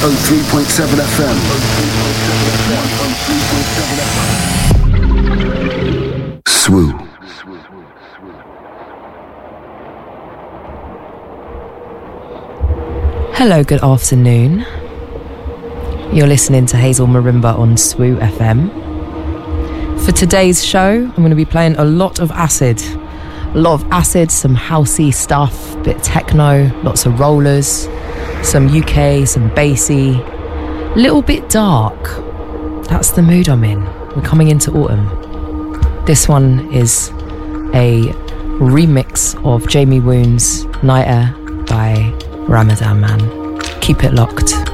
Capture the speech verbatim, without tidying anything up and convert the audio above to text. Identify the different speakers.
Speaker 1: oh three point seven F M. S W O.
Speaker 2: Hello, good afternoon. You're listening to Hazel Marimba on S W O F M. For today's show, I'm going to be playing a lot of acid. A lot of acid, some housey stuff, a bit techno, lots of rollers, some U K, some bassy, a little bit dark. That's the mood I'm in. We're coming into autumn. This one is a remix of Jamie Woon's Night Air by Ramadan Man. Keep it locked.